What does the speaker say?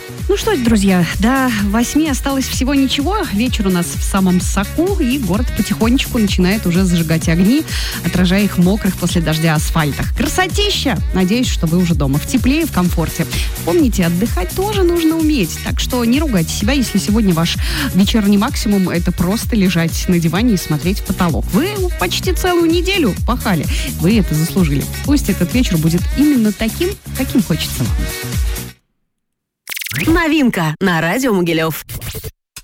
Ну что ж, друзья, до 8 осталось всего ничего. Вечер у нас в самом соку, и город потихонечку начинает уже зажигать огни, отражая их мокрых после дождя асфальтах. Красотища! Надеюсь, что вы уже дома в тепле и в комфорте. Помните, отдыхать тоже нужно уметь, так что не ругайте себя, если сегодня ваш вечерний максимум — это просто лежать на диване и смотреть в потолок. Вы почти целую неделю пахали. Вы это заслужили. Пусть этот вечер будет именно таким, каким хочется вам. Новинка на радио Могилев.